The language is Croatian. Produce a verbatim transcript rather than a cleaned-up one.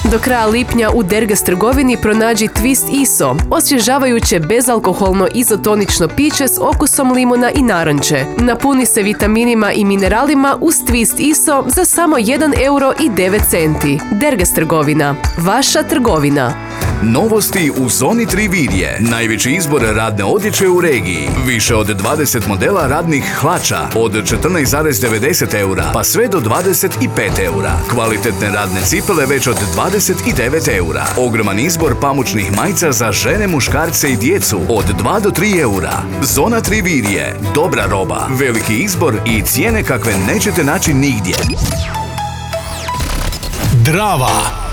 Do kraja lipnja u Dergas trgovini pronađi Twist Iso, osvježavajuće bezalkoholno izotonično piće s okusom limuna i naranče. Napuni se vitaminima i mineralima uz Twist Iso za samo jedan euro i devet centi. Dergas trgovina. Vaša trgovina. Novosti u zoni Trivirje. Najveći izbor radne odjeće u regiji. Više od dvadeset modela radnih hlača od četrnaest zarez devedeset eura pa sve do dvadeset pet eura. Kvalitetne radne cipele već od dvadeset devet eura. Ogroman izbor pamučnih majica za žene, muškarce i djecu od dva do tri eura. Zona Trivirje. Dobra roba, veliki izbor i cijene kakve nećete naći nigdje. Drava.